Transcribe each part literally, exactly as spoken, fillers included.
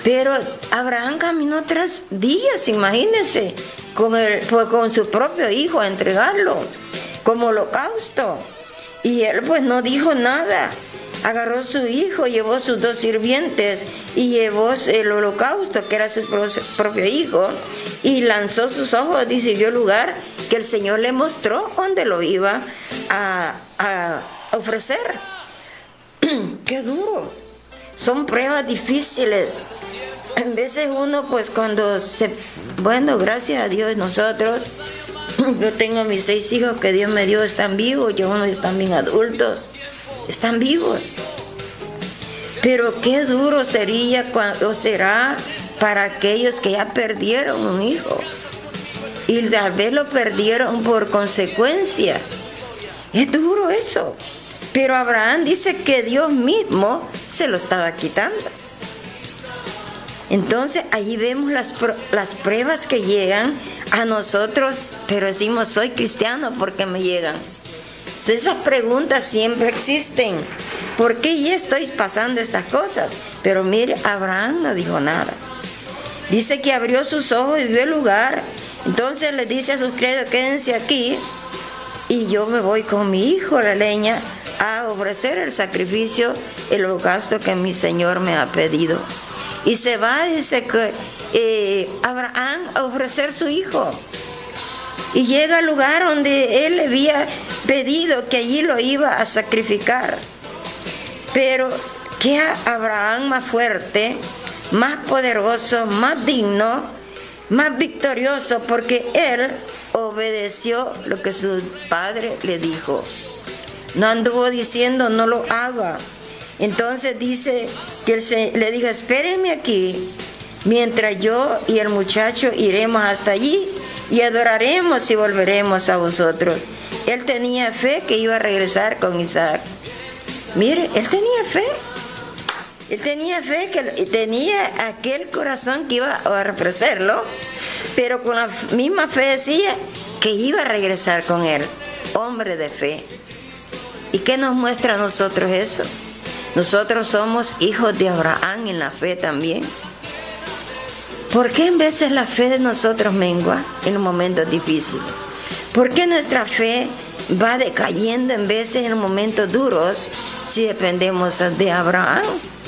Pero Abraham caminó tres días, imagínense, con, el, pues, con su propio hijo a entregarlo como holocausto. Y él pues no dijo nada. Agarró su hijo, llevó sus dos sirvientes y llevó el holocausto, que era su propio hijo, y lanzó sus ojos y siguió el lugar que el Señor le mostró donde lo iba a, a ofrecer. ¡Qué duro! Son pruebas difíciles. En veces uno, pues cuando se... Bueno, gracias a Dios nosotros, yo tengo mis seis hijos que Dios me dio, están vivos, y unos están bien adultos, están vivos. Pero qué duro sería cuando, o será para aquellos que ya perdieron un hijo y tal vez lo perdieron por consecuencia. Es duro eso. Pero Abraham dice que Dios mismo se lo estaba quitando. Entonces allí vemos las, las pruebas que llegan a nosotros, pero decimos soy cristiano porque me llegan. Esas preguntas siempre existen. ¿Por qué ya estoy pasando estas cosas? Pero mire, Abraham no dijo nada. Dice que abrió sus ojos y vio el lugar. Entonces le dice a sus criados, quédense aquí y yo me voy con mi hijo, la leña, a ofrecer el sacrificio, el holocausto que mi Señor me ha pedido. Y se va, dice que eh, Abraham a ofrecer su hijo. Y llega al lugar donde él le había pedido que allí lo iba a sacrificar. Pero que Abraham más fuerte, más poderoso, más digno, más victorioso, porque él obedeció lo que su padre le dijo. No anduvo diciendo no lo haga. Entonces dice que él se, le dijo, espérenme aquí, mientras yo y el muchacho iremos hasta allí y adoraremos y volveremos a vosotros. Él tenía fe que iba a regresar con Isaac. Mire, él tenía fe. Él tenía fe, que tenía aquel corazón que iba a ofrecerlo, pero con la misma fe decía que iba a regresar con él. Hombre de fe. ¿Y qué nos muestra a nosotros eso? Nosotros somos hijos de Abraham en la fe también. ¿Por qué en veces la fe de nosotros mengua en momentos difíciles? ¿Por qué nuestra fe va decayendo en veces en momentos duros si dependemos de Abraham?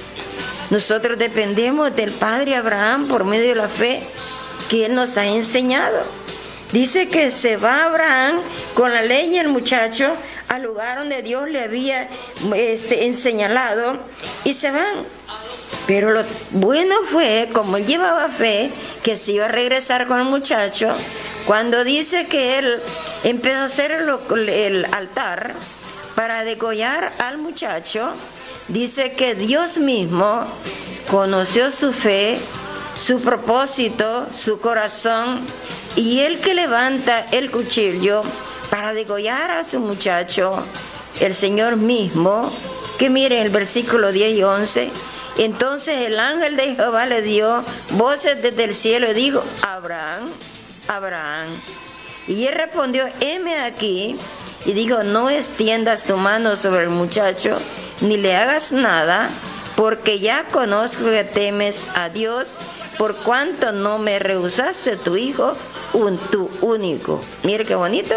Nosotros dependemos del Padre Abraham por medio de la fe que Él nos ha enseñado. Dice que se va Abraham con la leña, el muchacho, al lugar donde Dios le había este, señalado, y se van. Pero lo bueno fue, como él llevaba fe, que se iba a regresar con el muchacho. Cuando dice que él empezó a hacer el, el altar para degollar al muchacho, dice que Dios mismo conoció su fe, su propósito, su corazón, y él que levanta el cuchillo para degollar a su muchacho, el Señor mismo, que miren el versículo diez y once, entonces el ángel de Jehová le dio voces desde el cielo y dijo, Abraham, Abraham. Y él respondió, heme aquí, y dijo, no extiendas tu mano sobre el muchacho, ni le hagas nada, porque ya conozco que temes a Dios, por cuanto no me rehusaste tu hijo, un tu único. Mire qué bonito.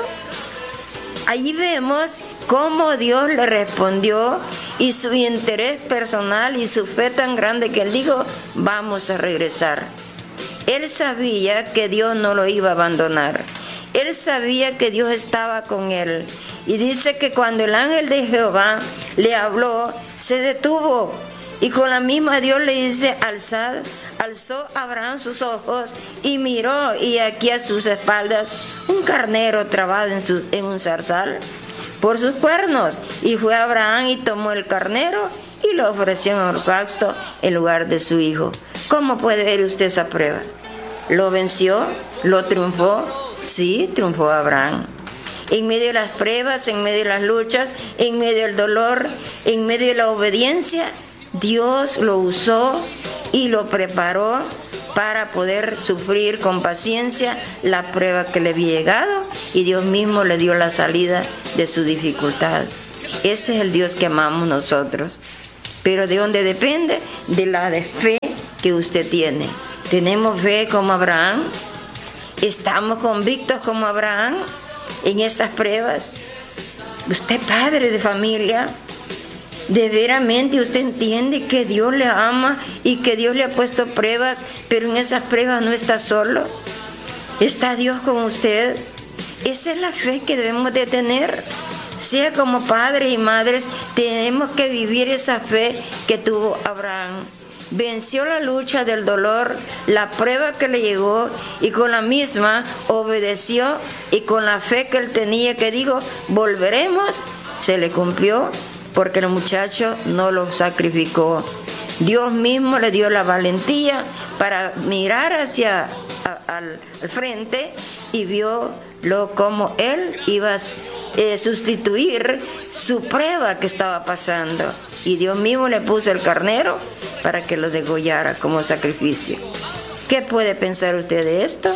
Allí vemos cómo Dios le respondió y su interés personal y su fe tan grande que él dijo, vamos a regresar. Él sabía que Dios no lo iba a abandonar. Él sabía que Dios estaba con él. Y dice que cuando el ángel de Jehová le habló, se detuvo. Y con la misma Dios le dice, alzad, alzó Abraham sus ojos y miró, y aquí a sus espaldas un carnero trabado en, su, en un zarzal por sus cuernos. Y fue Abraham y tomó el carnero y lo ofreció en holocausto en lugar de su hijo. ¿Cómo puede ver usted esa prueba? ¿Lo venció? ¿Lo triunfó? Sí, triunfó Abraham. En medio de las pruebas, en medio de las luchas, en medio del dolor, en medio de la obediencia, Dios lo usó y lo preparó para poder sufrir con paciencia la prueba que le había llegado, y Dios mismo le dio la salida de su dificultad. Ese es el Dios que amamos nosotros. Pero ¿de dónde depende? De la de fe que usted tiene. ¿Tenemos fe como Abraham? ¿Estamos convictos como Abraham en estas pruebas? Usted, padre de familia, de veramente usted entiende que Dios le ama y que Dios le ha puesto pruebas, pero en esas pruebas no está solo. Está Dios con usted. Esa es la fe que debemos de tener. Sea como padres y madres, tenemos que vivir esa fe que tuvo Abraham. Venció la lucha del dolor, la prueba que le llegó, y con la misma obedeció, y con la fe que él tenía, que dijo, volveremos, se le cumplió, porque el muchacho no lo sacrificó. Dios mismo le dio la valentía para mirar hacia a, al, al frente y vio lo como él iba a eh, sustituir su prueba que estaba pasando. Y Dios mismo le puso el carnero para que lo degollara como sacrificio. ¿Qué puede pensar usted de esto?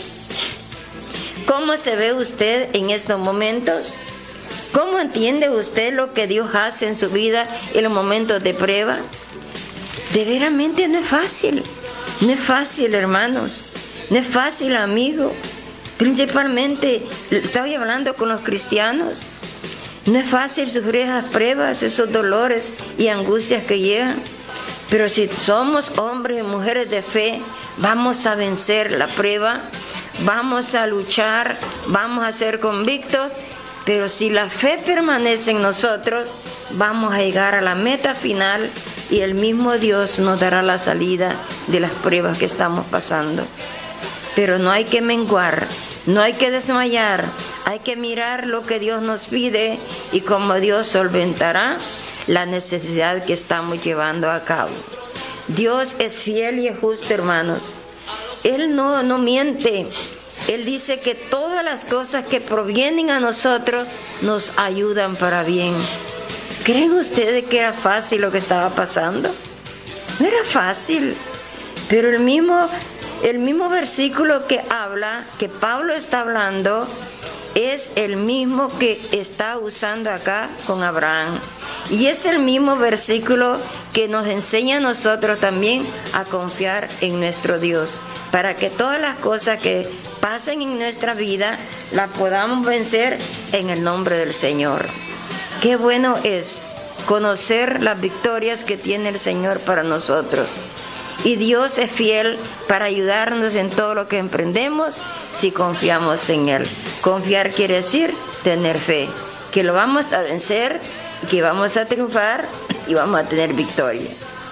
¿Cómo se ve usted en estos momentos? ¿Cómo entiende usted lo que Dios hace en su vida en los momentos de prueba? De veramente no es fácil. No es fácil, hermanos. No es fácil, amigo. Principalmente, estoy hablando con los cristianos. No es fácil sufrir esas pruebas, esos dolores y angustias que llegan. Pero si somos hombres y mujeres de fe, vamos a vencer la prueba, vamos a luchar, vamos a ser convictos. Pero si la fe permanece en nosotros, vamos a llegar a la meta final y el mismo Dios nos dará la salida de las pruebas que estamos pasando. Pero no hay que menguar, no hay que desmayar, hay que mirar lo que Dios nos pide y cómo Dios solventará la necesidad que estamos llevando a cabo. Dios es fiel y es justo, hermanos. Él no, no miente. Él dice que todas las cosas que provienen a nosotros nos ayudan para bien. ¿Creen ustedes que era fácil lo que estaba pasando? No era fácil, pero el mismo, el mismo versículo que habla, que Pablo está hablando, es el mismo que está usando acá con Abraham. Y es el mismo versículo que nos enseña a nosotros también a confiar en nuestro Dios, para que todas las cosas que pasen en nuestra vida las podamos vencer en el nombre del Señor. Qué bueno es conocer las victorias que tiene el Señor para nosotros. Y Dios es fiel para ayudarnos en todo lo que emprendemos si confiamos en Él. Confiar quiere decir tener fe, que lo vamos a vencer, que vamos a triunfar y vamos a tener victoria.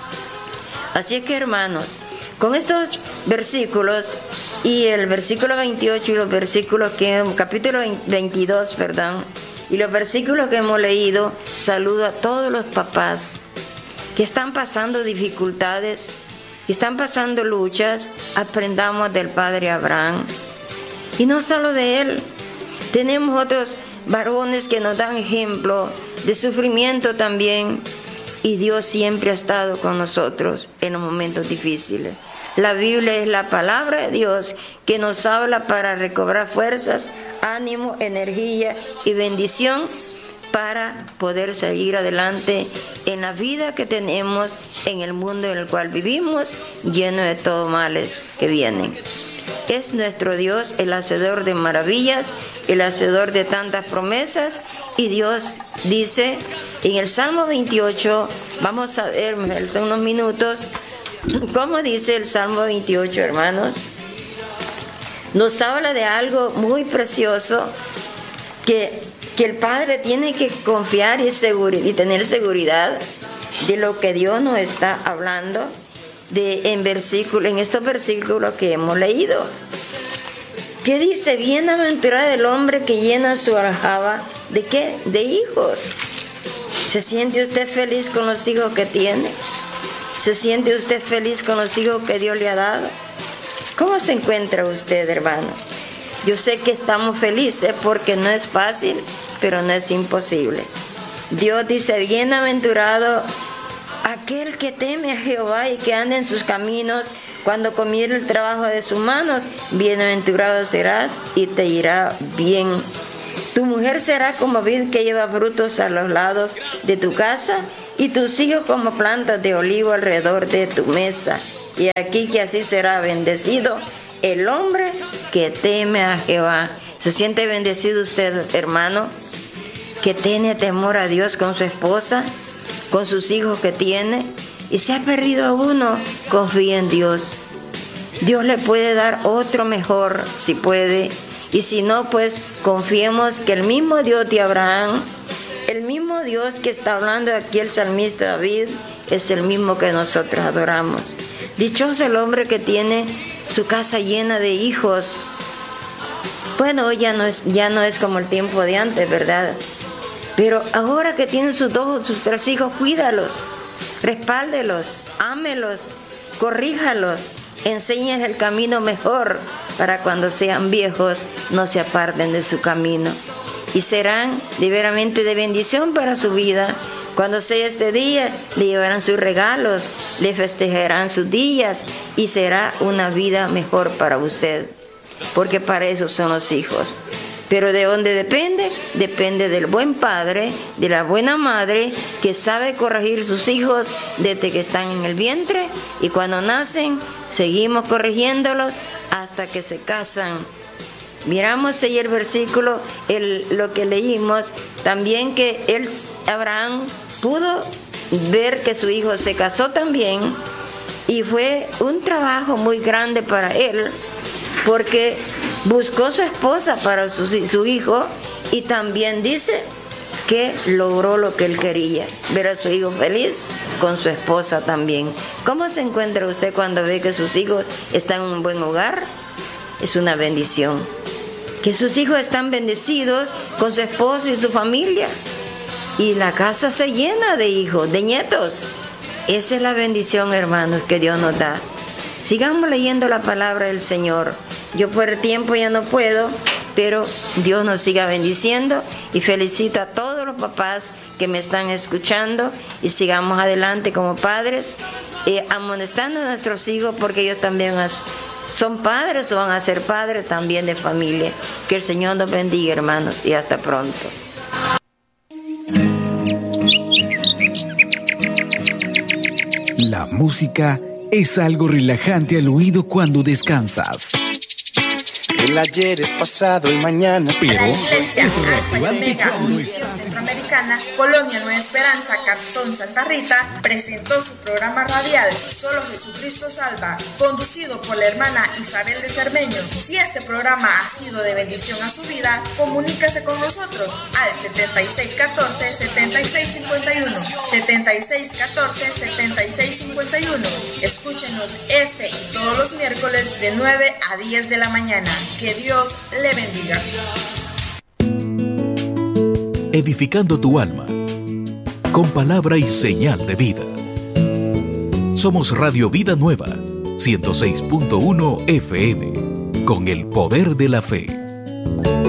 Así que, hermanos, con estos versículos y el versículo veintiocho y los versículos que, capítulo veintidós, perdón, y los versículos que hemos leído, saludo a todos los papás que están pasando dificultades, que están pasando luchas. Aprendamos del padre Abraham. Y no solo de él, tenemos otros varones que nos dan ejemplo de sufrimiento también. Y Dios siempre ha estado con nosotros en los momentos difíciles. La Biblia es la palabra de Dios que nos habla para recobrar fuerzas, ánimo, energía y bendición para poder seguir adelante en la vida que tenemos, en el mundo en el cual vivimos, lleno de todos males que vienen. Es nuestro Dios el hacedor de maravillas, el hacedor de tantas promesas, y Dios dice en el Salmo veintiocho, vamos a ver unos minutos, ¿cómo dice el Salmo veintiocho, hermanos? Nos habla de algo muy precioso que, que el Padre tiene que confiar y, seguri- y tener seguridad de lo que Dios nos está hablando de, en, versículo, en estos versículos que hemos leído. ¿Qué dice? Bienaventurado el hombre que llena su aljaba. ¿De qué? De hijos. ¿Se siente usted feliz con los hijos que tiene? ¿Se siente usted feliz con los hijos que Dios le ha dado? ¿Cómo se encuentra usted, hermano? Yo sé que estamos felices porque no es fácil, pero no es imposible. Dios dice, bienaventurado aquel que teme a Jehová y que anda en sus caminos, cuando comiere el trabajo de sus manos, bienaventurado serás y te irá bien. Tu mujer será como vid que lleva frutos a los lados de tu casa, y tus hijos como plantas de olivo alrededor de tu mesa. Y aquí que así será bendecido el hombre que teme a Jehová. ¿Se siente bendecido usted, hermano? Que tiene temor a Dios con su esposa, con sus hijos que tiene. Y se ha perdido a uno, confía en Dios. Dios le puede dar otro mejor, si puede. Y si no, pues confiemos que el mismo Dios de Abraham, el mismo Dios que está hablando aquí el salmista David, es el mismo que nosotros adoramos. Dichoso el hombre que tiene su casa llena de hijos. Bueno, ya no es, ya no es como el tiempo de antes, ¿verdad? Pero ahora que tienen sus dos, sus tres hijos, cuídalos, respáldelos, ámelos, corríjalos, enséñales el camino mejor para cuando sean viejos no se aparten de su camino. Y serán verdaderamente de bendición para su vida. Cuando sea este día, le llevarán sus regalos, le festejarán sus días y será una vida mejor para usted. Porque para eso son los hijos. Pero ¿de dónde depende? Depende del buen padre, de la buena madre, que sabe corregir sus hijos desde que están en el vientre. Y cuando nacen, seguimos corrigiéndolos hasta que se casan. Miramos ahí el versículo, el, lo que leímos, también que él, Abraham pudo ver que su hijo se casó también, y fue un trabajo muy grande para él, porque buscó su esposa para su, su hijo, y también dice que logró lo que él quería, ver a su hijo feliz con su esposa también. ¿Cómo se encuentra usted cuando ve que sus hijos están en un buen hogar? Es una bendición. Que sus hijos están bendecidos con su esposo y su familia. Y la casa se llena de hijos, de nietos. Esa es la bendición, hermanos, que Dios nos da. Sigamos leyendo la palabra del Señor. Yo por el tiempo ya no puedo, pero Dios nos siga bendiciendo. Y felicito a todos los papás que me están escuchando. Y sigamos adelante como padres, eh, amonestando a nuestros hijos, porque ellos también son padres o van a ser padres también de familia. Que el Señor nos bendiga, hermanos, y hasta pronto. La música es algo relajante al oído cuando descansas. El ayer es pasado, el mañana es Pero es reactivante cuando Misión Centroamericana, Colonia Nueva Esperanza, Cantón Santa Rita, presentó su programa radial Solo Jesucristo Salva, conducido por la hermana Isabel de Cermeño. Si este programa ha sido de bendición a su vida, comuníquese con nosotros al setenta y seis catorce, setenta y seis cincuenta y uno, setenta y seis catorce, setenta y seis cincuenta y uno. Escúchenos este y todos los miércoles de nueve a diez de la mañana. Que Dios le bendiga. Edificando tu alma con palabra y señal de vida. Somos Radio Vida Nueva, ciento seis punto uno F M, con el poder de la fe.